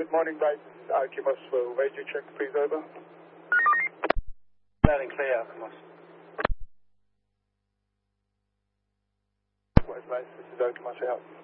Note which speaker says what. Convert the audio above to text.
Speaker 1: Good morning, guys. This is Alkimos for radio check, please, over.
Speaker 2: Loud and clear, Alkimos.
Speaker 1: What advice? This is Alkimos out.